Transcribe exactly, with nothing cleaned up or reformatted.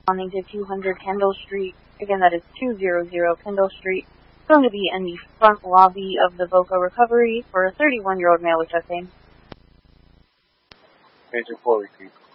responding to two hundred Kendall Street. Again, that is two hundred Kendall Street. It's going to be in the front lobby of the Voca Recovery for a thirty-one-year-old male with chest pain. Agent four, repeat.